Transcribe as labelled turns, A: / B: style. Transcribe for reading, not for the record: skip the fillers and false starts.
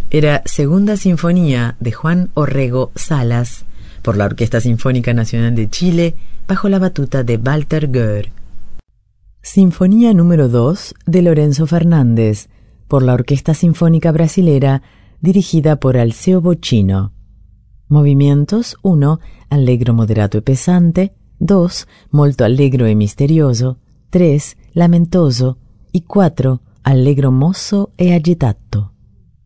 A: Era Segunda Sinfonía de Juan Orrego Salas, por la Orquesta Sinfónica Nacional de Chile, bajo la batuta de Walter Goer. Sinfonía número 2 de Lorenzo Fernández, por la Orquesta Sinfónica Brasilera, dirigida por Alceo Bocchino. Movimientos: 1. Allegro moderato e pesante, 2. Molto allegro e misterioso, 3. Lamentoso y 4. Allegro mosso e agitato.